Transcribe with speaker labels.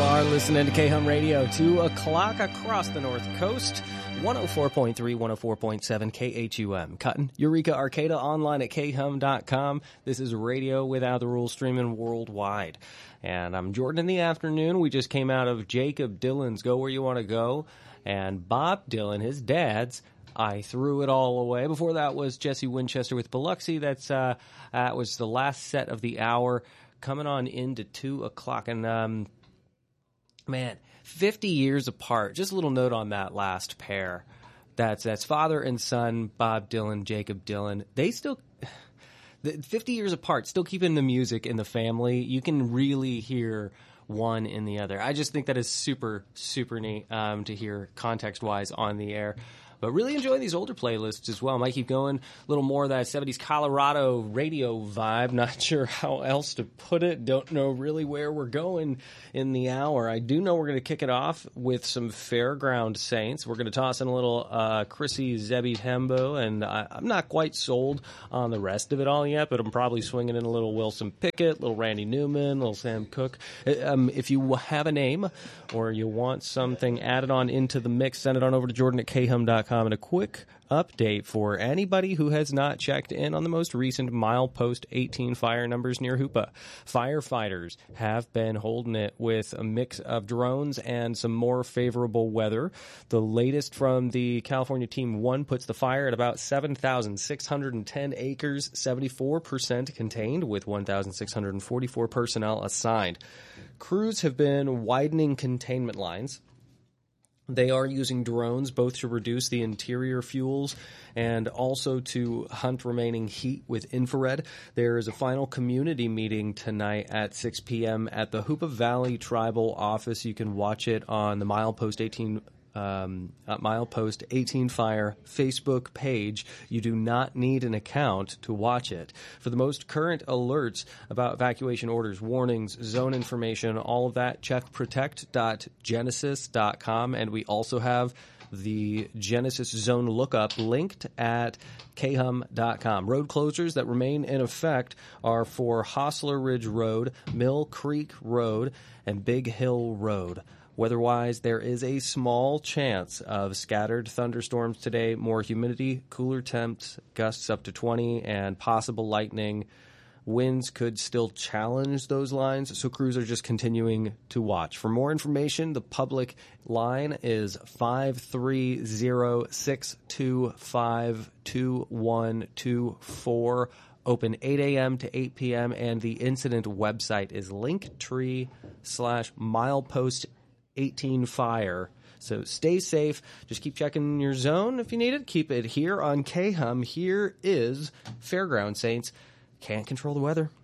Speaker 1: are listening to K-Hum Radio, 2 o'clock across the North Coast, 104.3, 104.7 KHUM. Cotton, Eureka, Arcata, online at khum.com. This is Radio Without the Rules, streaming worldwide. And I'm Jordan in the afternoon. We just came out of Jacob Dylan's Go Where You Want to Go, and Bob Dylan, his dad's I Threw It All Away. Before that was Jesse Winchester with Biloxi. That was the last set of the hour, coming on into 2 o'clock. And, man, 50 years apart. Just a little note on that last pair. That's father and son, Bob Dylan, Jacob Dylan. They still, 50 years apart, still keeping the music in the family. You can really hear one in the other. I just think that is super, super neat to hear context-wise on the air. But really enjoy these older playlists as well. Might keep going. A little more of that 70s Colorado radio vibe. Not sure how else to put it. Don't know really where we're going in the hour. I do know we're going to kick it off with some Fairground Saints. We're going to toss in a little Chrissy Zebi Hembo, and I'm not quite sold on the rest of it all yet, but I'm probably swinging in a little Wilson Pickett, little Randy Newman, little Sam Cooke. If you have a name or you want something added on into the mix, send it on over to Jordan at khum.com. And a quick update for anybody who has not checked in on the most recent milepost 18 fire numbers near Hoopa. Firefighters have been holding it with a mix of drones and some more favorable weather. The latest from the California Team 1 puts the fire at about 7,610 acres, 74% contained, with 1,644 personnel assigned. Crews have been widening containment lines. They are using drones both to reduce the interior fuels and also to hunt remaining heat with infrared. There is a final community meeting tonight at 6 p.m. at the Hoopa Valley Tribal Office. You can watch it on the Milepost 18 Fire Facebook page. You do not need an account to watch it. For the most current alerts about evacuation orders, warnings, zone information, all of that, check protect.genesis.com, and we also have the Genesis Zone lookup linked at khum.com. Road closures that remain in effect are for Hostler Ridge Road, Mill Creek Road, and Big Hill Road. Weather-wise, there is a small chance of scattered thunderstorms today, more humidity, cooler temps, gusts up to 20, and possible lightning. Winds could still challenge those lines, so crews are just continuing to watch. For more information, the public line is 530-625-2124. Open 8 a.m. to 8 p.m., and the incident website is linktree/milepost18fire. So stay safe. Just keep checking your zone if you need it. Keep it here on KHUM. Here is Fairground Saints. Can't control the weather.